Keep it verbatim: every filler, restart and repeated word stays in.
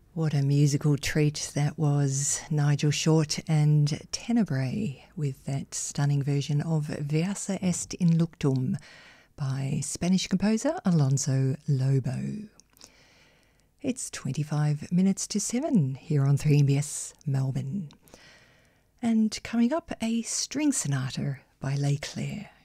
What a musical treat that was. Nigel Short and Tenebrae with that stunning version of Versa Est in Luctum by Spanish composer Alonso Lobo. It's twenty-five minutes to seven here on three M B S Melbourne. And coming up, a string sonata by Les Clair.